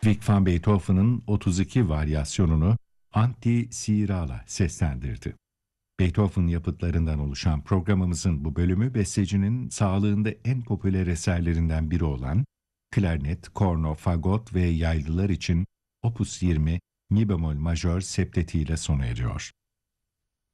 Ludwig van Beethoven'ın 32 varyasyonunu Antti Siirala seslendirdi. Beethoven yapıtlarından oluşan programımızın bu bölümü bestecinin sağlığında en popüler eserlerinden biri olan klarnet, korno, fagot ve yaylılar için Opus 20 mi bemol majör septetiyle sona eriyor.